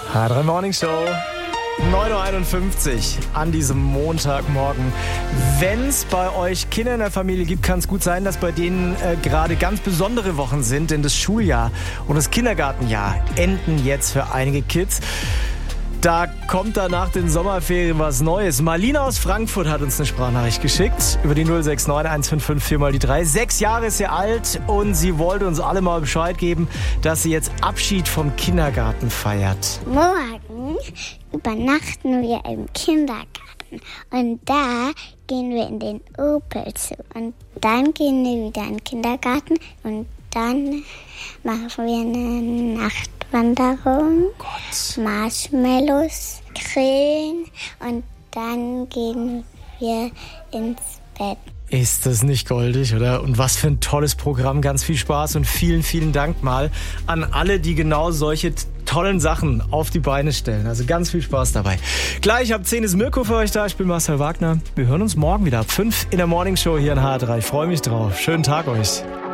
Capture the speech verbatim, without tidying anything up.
H drei Morning Show. neun Uhr einundfünfzig an diesem Montagmorgen. Wenn es bei euch Kinder in der Familie gibt, kann es gut sein, dass bei denen äh, gerade ganz besondere Wochen sind, denn das Schuljahr und das Kindergartenjahr enden jetzt für einige Kids. Da kommt dann nach den Sommerferien was Neues. Marlina aus Frankfurt hat uns eine Sprachnachricht geschickt über die null sechs neun eins fünf fünf vier mal die drei. Sechs Jahre ist sie alt und sie wollte uns alle mal Bescheid geben, dass sie jetzt Abschied vom Kindergarten feiert. Morgen übernachten wir im Kindergarten und da gehen wir in den Opel zu und dann gehen wir wieder in den Kindergarten und dann machen wir eine Nachtwanderung, Gott. Marshmallows grillen und dann gehen wir ins Bett. Ist das nicht goldig, oder? Und was für ein tolles Programm. Ganz viel Spaß und vielen, vielen Dank mal an alle, die genau solche t- tollen Sachen auf die Beine stellen. Also ganz viel Spaß dabei. Gleich ab zehn ist Mirko für euch da. Ich bin Marcel Wagner. Wir hören uns morgen wieder ab fünf in der Morning Show hier in H drei. Ich freue mich drauf. Schönen Tag euch.